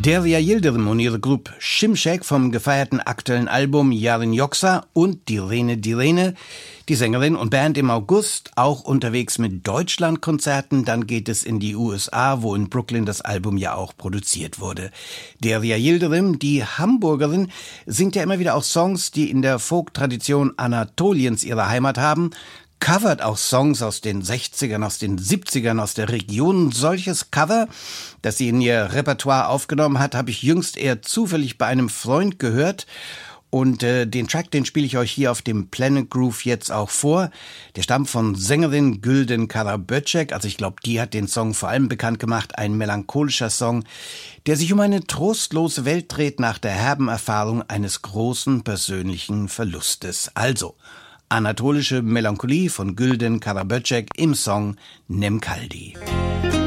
Derya Yildirim und ihre Gruppe Şimşek vom gefeierten aktuellen Album Yarın Yoksa und Direne. Die Sängerin und Band im August auch unterwegs mit Deutschlandkonzerten. Dann geht es in die USA, wo in Brooklyn das Album ja auch produziert wurde. Derya Yildirim, die Hamburgerin, singt ja immer wieder auch Songs, die in der Folk-Tradition Anatoliens ihre Heimat haben. Covert auch Songs aus den 60ern, aus den 70ern, aus der Region. Solches Cover, das sie in ihr Repertoire aufgenommen hat, habe ich jüngst eher zufällig bei einem Freund gehört. Und den Track, den spiele ich euch hier auf dem Planet Groove jetzt auch vor. Der stammt von Sängerin Gülden Karaböcek. Also ich glaube, die hat den Song vor allem bekannt gemacht. Ein melancholischer Song, der sich um eine trostlose Welt dreht nach der herben Erfahrung eines großen persönlichen Verlustes. Also anatolische Melancholie von Gülden Karaböcek im Song Nem Kaldi.